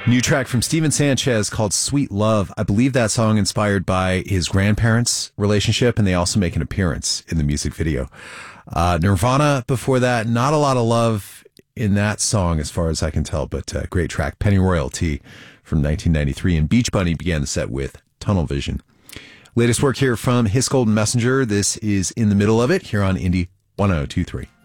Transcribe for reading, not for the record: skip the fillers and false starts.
New track from Steven Sanchez called Sweet Love. I believe that song inspired by his grandparents' relationship, and they also make an appearance in the music video. Nirvana before that, not a lot of love in that song as far as I can tell, but great track. Penny Royalty from 1993, and Beach Bunny began the set with Tunnel Vision. Latest work here from His Golden Messenger. This is In the Middle of It here on Indie 1023.